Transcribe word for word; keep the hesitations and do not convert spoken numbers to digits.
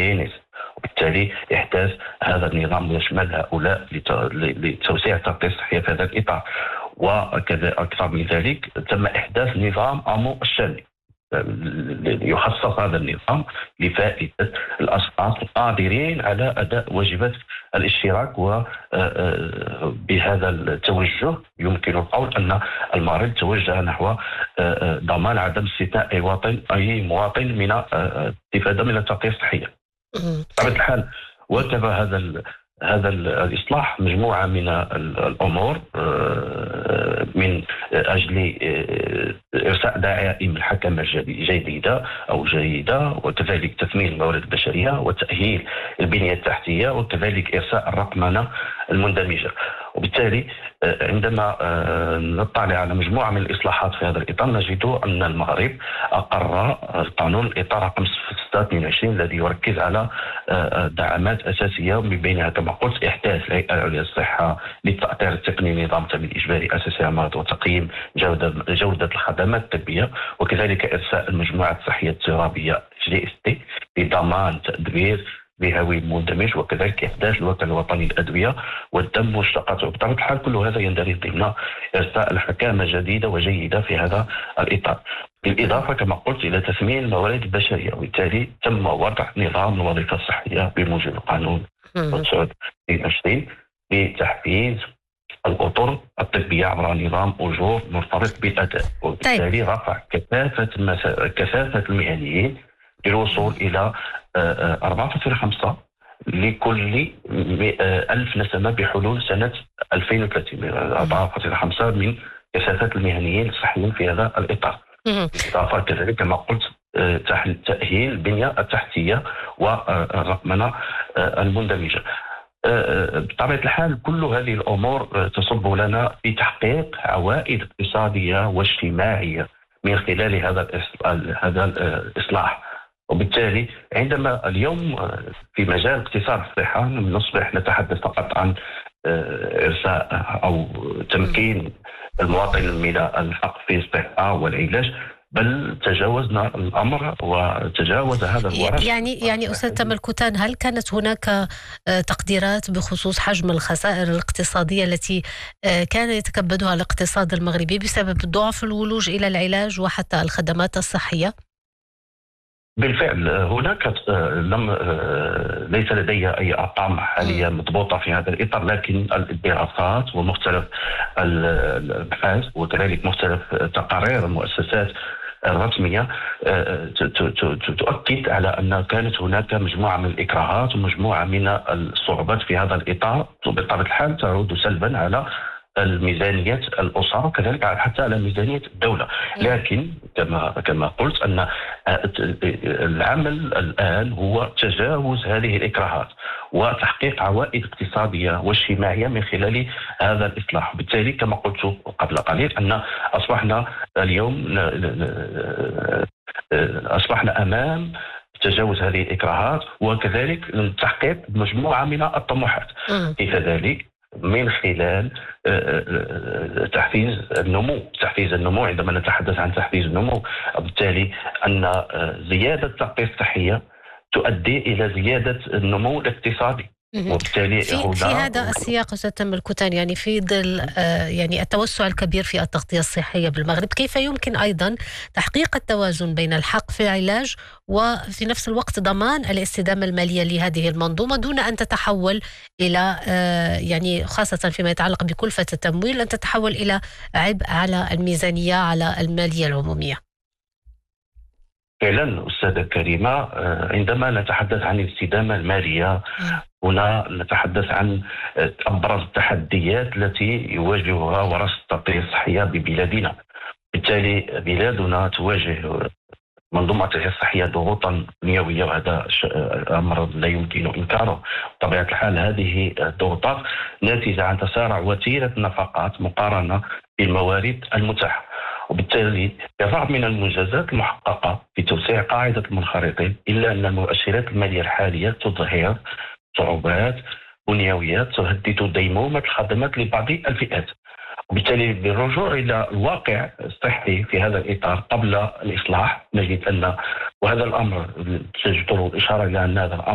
الميزانيات، وبالتالي إحداث هذا النظام يشمل هؤلاء لتوسيع التغطية الصحية في هذا الإطار. وكذا أكثر من ذلك تم إحداث نظام أمو الشامل يخصص هذا النظام لفائدة الأشخاص القادرين على أداء واجبات الاشتراك. وبهذا التوجه يمكن القول أن المغرب توجه نحو ضمان عدم استثناء أي وطن أي مواطن من الاستفادة من التغطية الصحية. بطبيعة الحال واكب هذا هذا الإصلاح مجموعة من الأمور من أجل إرساء دعائم الحكمة جديدة أو جيدة، وكذلك تثمين الموارد البشرية وتأهيل البنية التحتية، وكذلك إرساء الرقمنة المندمجة. وبالتالي عندما نطلع على مجموعة من الإصلاحات في هذا الإطار نجد أن المغرب أقر قانون الإطار رقم ستة اثنين وعشرين الذي يركز على دعامات أساسية، من بينها كما قلت إحداث الهيئة العليا للصحة للتأطير التقني نظام تأمين إجباري أساسي للمرض وتقييم جودة جودة الخدمات الطبية، وكذلك إرساء المجموعات الصحية الترابية جي إس تي لضمان تدبير بهوي مندمج، وكذلك إحداث الوكالة الوطني للأدوية والدم ومشتقاته. بطبيعة الحال كل هذا يندرج ضمن إرساء الحكامة جديدة وجيدة في هذا الإطار، بالإضافة كما قلت إلى تثمين الموارد البشرية. وبالتالي تم وضع نظام الوظيفة الصحية بموجب القانون تسعة اثنين وعشرين لتحفيز الأطر الطبية عبر نظام أجور مرتبط بالأداء، وبالتالي رفع كثافة المسا... كثافة المهنيين للوصول إلى أربعة فاصلة خمسة لكل ألف نسمة بحلول سنة ألفين وثلاثين، أربعة فاصلة خمسة من كثافة المهنيين الصحيين في هذا الإطار. بالإضافة كذلك كما قلت تأهيل البنية التحتية والرقمنة المندمجة. بطبيعة الحال كل هذه الأمور تصب لنا في تحقيق عوائد اقتصادية واجتماعية من خلال هذا هذا الإصلاح. وبالتالي عندما اليوم في مجال اقتصاد الصحة نصبح نتحدث فقط عن إرساء أو تمكين المواطن من الحق في الصحة والعلاج، بل تجاوزنا الأمر وتجاوز هذا الورش. يعني يعني أستاذ تامر كوتان، هل كانت هناك تقديرات بخصوص حجم الخسائر الاقتصادية التي كان يتكبدها الاقتصاد المغربي بسبب ضعف الولوج إلى العلاج وحتى الخدمات الصحية؟ بالفعل هناك لم ليس لدي أي أرقام حالية مضبوطة في هذا الإطار، لكن الدراسات ومختلف الأبحاث وكذلك مختلف تقارير المؤسسات الرسمية تؤكد على أن كانت هناك مجموعة من الإكراهات ومجموعة من الصعوبات في هذا الإطار، بطبيعة الحال تعود سلبا على الميزانية الأسرة وكذلك حتى على ميزانية الدولة. لكن كما كما قلت أن العمل الآن هو تجاوز هذه الإكراهات وتحقيق عوائد اقتصادية واجتماعية من خلال هذا الإصلاح. بالتالي كما قلت قبل قليل أن أصبحنا اليوم أصبحنا أمام تجاوز هذه الإكراهات وكذلك تحقيق مجموعة من الطموحات، كيف ذلك من خلال تحفيز النمو. تحفيز النمو عندما نتحدث عن تحفيز النمو بالتالي أن زيادة التغطية الصحية تؤدي إلى زيادة النمو الاقتصادي. وبالتالي في, في هذا السياق أستاذ تامر كوتان، يعني في ظل يعني التوسع الكبير في التغطية الصحية بالمغرب، كيف يمكن أيضا تحقيق التوازن بين الحق في العلاج وفي نفس الوقت ضمان الاستدامة المالية لهذه المنظومة دون أن تتحول إلى يعني خاصة فيما يتعلق بكلفة التمويل أن تتحول إلى عبء على الميزانية على المالية العمومية؟ فعلا أستاذة كريمة، عندما نتحدث عن الاستدامة المالية هنا نتحدث عن أبرز التحديات التي يواجهها ورش التغطية الصحية ببلادنا. بالتالي بلادنا تواجه منظومة التغطية الصحية ضغوطا بنيوية، وهذا أمر لا يمكن إنكاره. بطبيعة الحال هذه الضغوطات ناتجة عن تسارع وتيرة النفقات مقارنة بالموارد المتاحة، وبالتالي بالرغم من المنجزات المحققة في توسيع قاعدة المنخرطين إلا أن المؤشرات المالية الحالية تظهر صعوبات بنيويات تهدد ديمومة الخدمات لبعض الفئات. وبالتالي بالرجوع إلى الواقع الصحي في هذا الإطار قبل الإصلاح نجد أن وهذا الأمر تجدر الإشارة إلى أن هذا الأمر